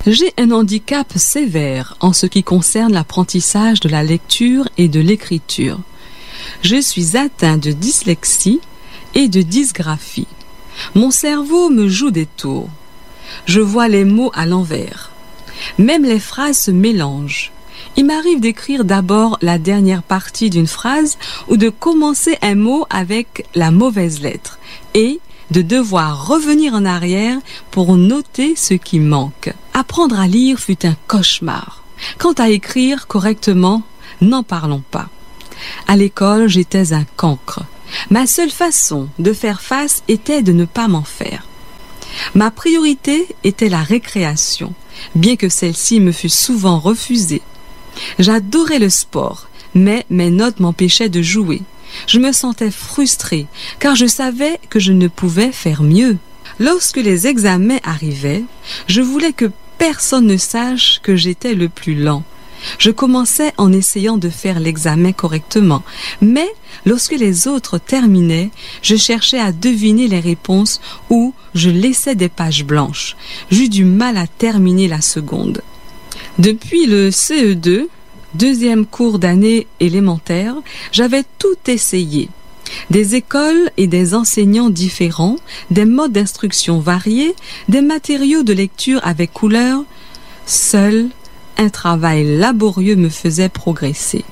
J'ai un handicap sévère en ce qui concerne l'apprentissage de la lecture et de l'écriture. Je suis atteint de dyslexie et de dysgraphie. Mon cerveau me joue des tours. Je vois les mots à l'envers. Même les phrases se mélangent. Il m'arrive d'écrire d'abord la dernière partie d'une phrase ou de commencer un mot avec la mauvaise lettre et de devoir revenir en arrière pour noter ce qui manque. Apprendre à lire fut un cauchemar. Quant à écrire correctement, n'en parlons pas. À l'école, j'étais un cancre. Ma seule façon de faire face était de ne pas m'en faire. Ma priorité était la récréation, bien que celle-ci me fût souvent refusée. J'adorais le sport, mais mes notes m'empêchaient de jouer. Je me sentais frustrée, car je savais que je ne pouvais faire mieux. Lorsque les examens arrivaient, je voulais que personne ne sache que j'étais le plus lent. Je commençais en essayant de faire l'examen correctement, mais lorsque les autres terminaient, je cherchais à deviner les réponses ou je laissais des pages blanches. J'eus du mal à terminer la seconde. Depuis le CE2, deuxième cours d'année élémentaire, j'avais tout essayé. Des écoles et des enseignants différents, des modes d'instruction variés, des matériaux de lecture avec couleurs. Seul un travail laborieux me faisait progresser.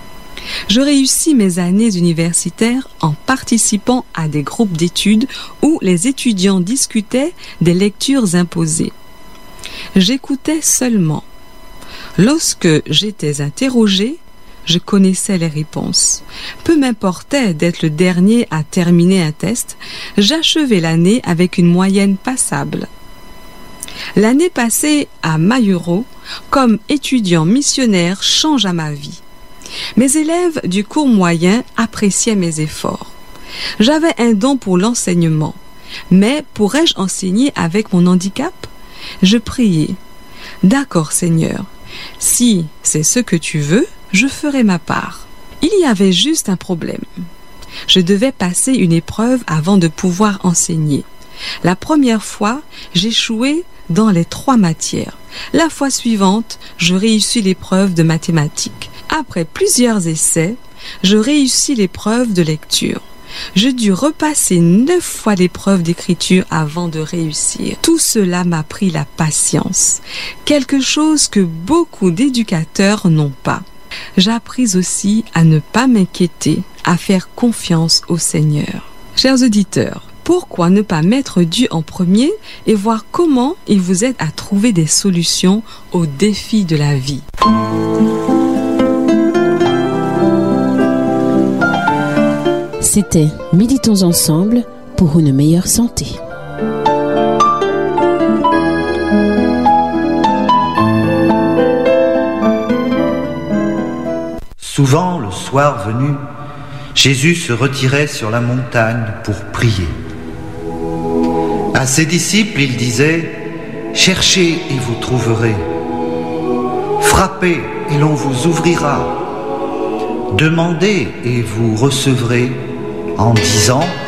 Je réussis mes années universitaires en participant à des groupes d'études où les étudiants discutaient des lectures imposées. J'écoutais seulement. Lorsque j'étais interrogée, je connaissais les réponses. Peu m'importait d'être le dernier à terminer un test, j'achevais l'année avec une moyenne passable. L'année passée à Mayuro, comme étudiant missionnaire, changea ma vie. Mes élèves du cours moyen appréciaient mes efforts. J'avais un don pour l'enseignement, mais pourrais-je enseigner avec mon handicap? Je priais. D'accord, Seigneur, si c'est ce que tu veux, je ferai ma part. Il y avait juste un problème. Je devais passer une épreuve avant de pouvoir enseigner. La première fois, j'échouai dans les 3 matières. La fois suivante, je réussis l'épreuve de mathématiques. Après plusieurs essais, je réussis l'épreuve de lecture. Je dus repasser 9 fois l'épreuve d'écriture avant de réussir. Tout cela m'a pris la patience, quelque chose que beaucoup d'éducateurs n'ont pas. J'appris aussi à ne pas m'inquiéter, à faire confiance au Seigneur. Chers auditeurs, pourquoi ne pas mettre Dieu en premier et voir comment il vous aide à trouver des solutions aux défis de la vie? C'était Méditons ensemble pour une meilleure santé. Souvent, le soir venu, Jésus se retirait sur la montagne pour prier. À ses disciples, il disait « Cherchez et vous trouverez. Frappez et l'on vous ouvrira. Demandez et vous recevrez. » en disant «